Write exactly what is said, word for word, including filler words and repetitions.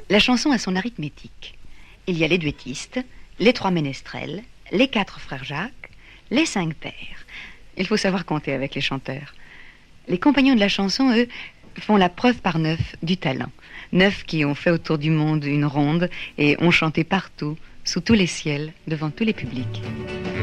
La chanson a son arithmétique. Il y a les duettistes, les trois ménestrels, les quatre frères Jacques, les cinq pères. Il faut savoir compter avec les chanteurs. Les compagnons de la chanson, eux, font la preuve par neuf du talent. Neuf qui ont fait autour du monde une ronde et ont chanté partout, sous tous les ciels, devant tous les publics.